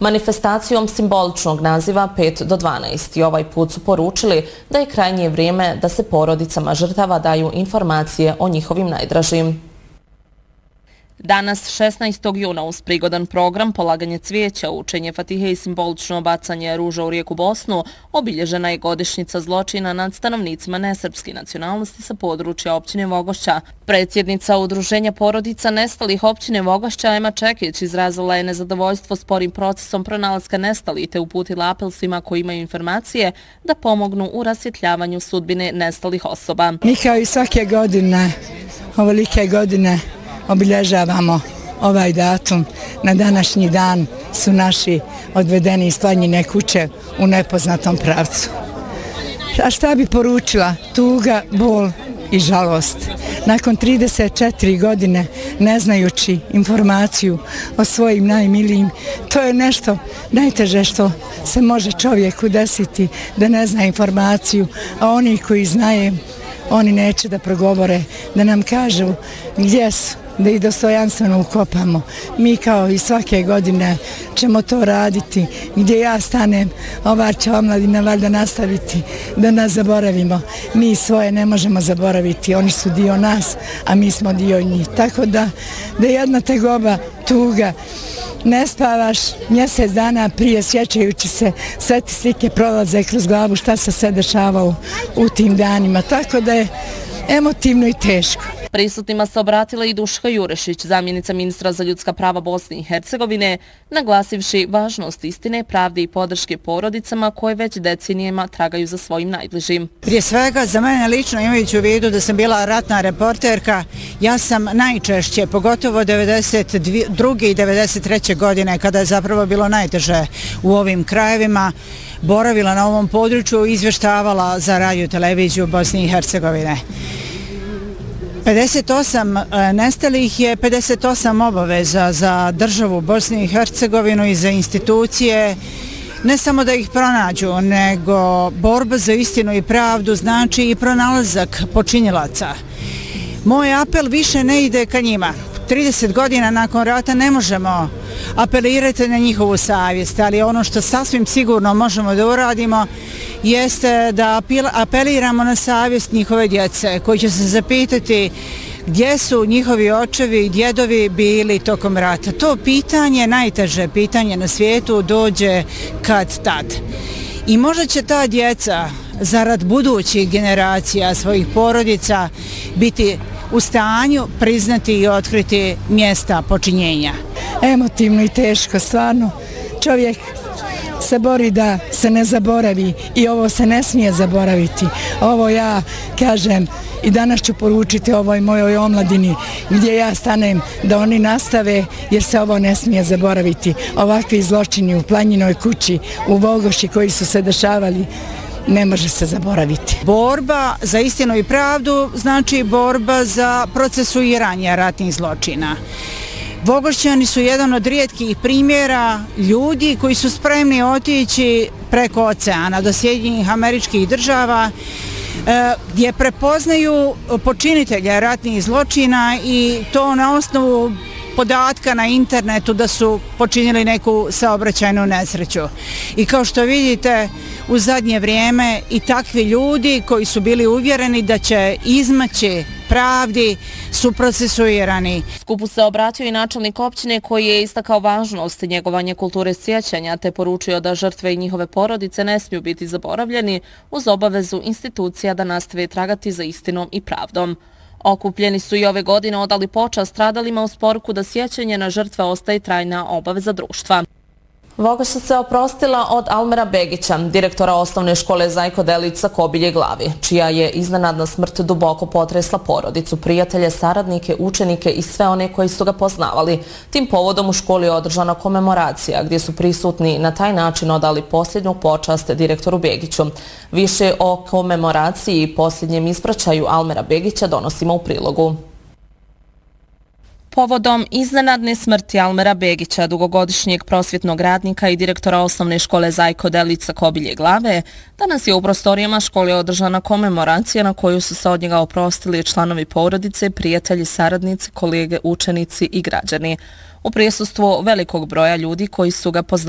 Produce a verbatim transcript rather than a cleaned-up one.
manifestacijom simboličnog naziva pet do dvanaest i ovaj put su poručili da je krajnje vrijeme da se porodicama žrtava daju informacije o njihovim najdražim. Danas, šesnaestog juna, uz prigodan program polaganje cvijeća, učenje Fatihe i simbolično bacanje ruža u rijeku Bosnu, obilježena je godišnjica zločina nad stanovnicima nesrpske nacionalnosti sa područja općine Vogošća. Predsjednica Udruženja porodica nestalih općine Vogošća Ema Čekić izrazila je nezadovoljstvo sporim procesom pronalaska nestalih te uputila apel svima koji imaju informacije da pomognu u rasvjetljavanju sudbine nestalih osoba. Mi kao i svake godine, ovolike godine, obilježavamo ovaj datum. Na današnji dan su naši odvedeni iz Planjine kuće u nepoznatom pravcu. A šta bi poručila? Tuga, bol i žalost. Nakon trideset četiri godine ne znajući informaciju o svojim najmilijim, to je nešto najteže što se može čovjeku desiti, da ne zna informaciju, a oni koji znaju, oni neće da progovore, da nam kažu gdje su, da ih dostojanstveno ukopamo. Mi kao i svake godine ćemo to raditi. Gdje ja stanem, ova će omladina valjda nastaviti da nas zaboravimo. Mi svoje ne možemo zaboraviti, oni su dio nas, a mi smo dio njih. Tako da, da jedna tegoba, tuga, ne spavaš mjesec dana prije sjećajući se, sve ti slike prolaze kroz glavu šta se sve dešavalo u tim danima. Tako da je emotivno i teško. Prisutnima se obratila i Duška Jurešić, zamjenica ministra za ljudska prava Bosne i Hercegovine, naglasivši važnost istine, pravde i podrške porodicama koje već decenijama tragaju za svojim najbližim. Prije svega, za mene lično, imajući u vidu da sam bila ratna reporterka, ja sam najčešće, pogotovo devedeset druge i devedeset treće godine, kada je zapravo bilo najteže u ovim krajevima, boravila na ovom području i izvještavala za radio televiziju Bosne i Hercegovine. pedeset osam nestalih je pedeset osam obaveza za državu Bosne i Hercegovinu i za institucije, ne samo da ih pronađu, nego borba za istinu i pravdu znači i pronalazak počinjilaca. Moj apel više ne ide ka njima. trideset godina nakon rata ne možemo apelirati na njihovu savjest, ali ono što sasvim sigurno možemo da uradimo jeste da apeliramo na savjest njihove djece koji će se zapitati gdje su njihovi očevi i djedovi bili tokom rata. To pitanje, najteže pitanje na svijetu, dođe kad tad. I možda će ta djeca zarad budućih generacija svojih porodica biti u stanju priznati i otkriti mjesta počinjenja. Emotivno i teško, stvarno. Čovjek se bori da se ne zaboravi i ovo se ne smije zaboraviti. Ovo ja kažem i danas ću poručiti ovoj mojoj omladini gdje ja stanem da oni nastave jer se ovo ne smije zaboraviti. Ovakvi zločini u Planjinoj kući, u Vogoši koji su se dešavali, ne može se zaboraviti. Borba za istinu i pravdu znači borba za procesuiranje ratnih zločina. Vogošćani su jedan od rijetkih primjera ljudi koji su spremni otići preko oceana do Sjedinjenih Američkih Država gdje prepoznaju počinitelja ratnih zločina i to na osnovu podatka na internetu da su počinili neku saobraćajnu nesreću. I kao što vidite, u zadnje vrijeme i takvi ljudi koji su bili uvjereni da će izmaći pravdi su procesuirani. Skupu se obratio i načelnik općine koji je istakao važnost njegovanja kulture sjećanja te poručio da žrtve i njihove porodice ne smiju biti zaboravljeni uz obavezu institucija da nastave tragati za istinom i pravdom. Okupljeni su i ove godine odali počast stradalima uz poruku da sjećanje na žrtve ostaje trajna obaveza društva. Vogošća se oprostila od Almera Begića, direktora osnovne škole Zajko Delić sa Kobilje Glavi, čija je iznenadna smrt duboko potresla porodicu, prijatelje, saradnike, učenike i sve one koji su ga poznavali. Tim povodom u školi je održana komemoracija gdje su prisutni na taj način odali posljednju počast direktoru Begiću. Više o komemoraciji i posljednjem ispraćaju Almera Begića donosimo u prilogu. Povodom iznenadne smrti Almera Begića, dugogodišnjeg prosvjetnog radnika i direktora osnovne škole Zajko Delić sa Kobilje Glave, danas je u prostorijama škole održana komemoracija na koju su se od njega oprostili članovi porodice, prijatelji, saradnici, kolege, učenici i građani. U prisustvu velikog broja ljudi koji su ga poznali